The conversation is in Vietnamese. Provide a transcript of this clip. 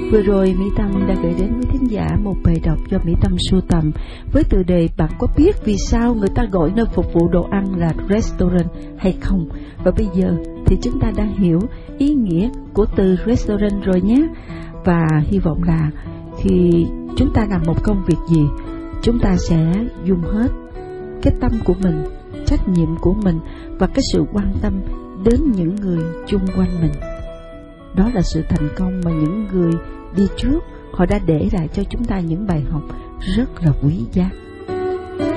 Vừa rồi Mỹ Tâm đã gửi đến quý thính giả một bài đọc do Mỹ Tâm sưu tầm với tựa đề Bạn có biết vì sao người ta gọi nơi phục vụ đồ ăn là restaurant hay không? Và bây giờ thì chúng ta đã hiểu ý nghĩa của từ restaurant rồi nhé. Và hy vọng là khi chúng ta làm một công việc gì, chúng ta sẽ dùng hết cái tâm của mình, trách nhiệm của mình và cái sự quan tâm đến những người chung quanh mình. Đó là sự thành công mà những người đi trước họ đã để lại cho chúng ta những bài học rất là quý giá.